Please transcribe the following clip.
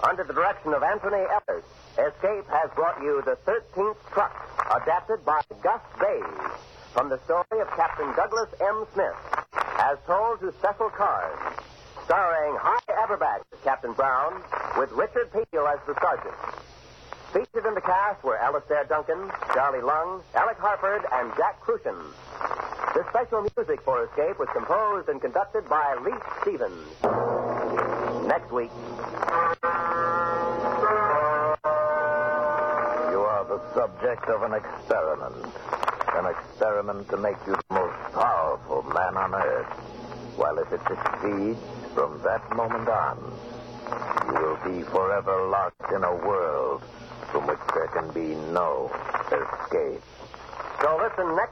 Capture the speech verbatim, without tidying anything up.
Under the direction of Anthony Ellis, Escape has brought you The thirteenth Truck, adapted by Gus Bays, from the story of Captain Douglas M. Smith, as told to Cecil Card, starring High Averback as Captain Brown, with Richard Peel as the sergeant. Featured in the cast were Alistair Duncan, Charlie Lung, Alec Harford, and Jack Crucian. The special music for Escape was composed and conducted by Lee Stevens. Next week. You are the subject of an experiment. An experiment to make you the most powerful man on earth. While if it succeeds, from that moment on, you will be forever locked in a world from which there can be no escape. So listen next